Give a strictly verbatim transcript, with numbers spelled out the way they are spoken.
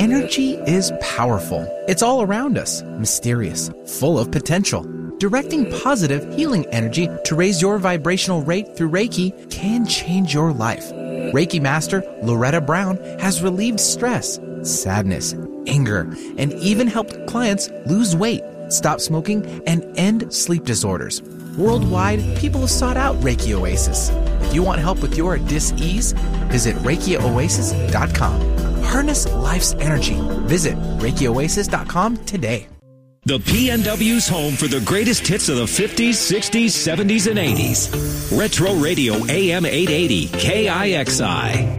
Energy is powerful. It's all around us, mysterious, full of potential. Directing positive, healing energy to raise your vibrational rate through Reiki can change your life. Reiki Master Loretta Brown has relieved stress, sadness, anger, and even helped clients lose weight, stop smoking, and end sleep disorders. Worldwide, people have sought out Reiki Oasis. If you want help with your dis-ease, visit Reiki Oasis dot com. Harness life's energy. Visit Reiki Oasis dot com today. The P N W's home for the greatest hits of the fifties, sixties, seventies, and eighties. Retro Radio A M eight eighty K I X I.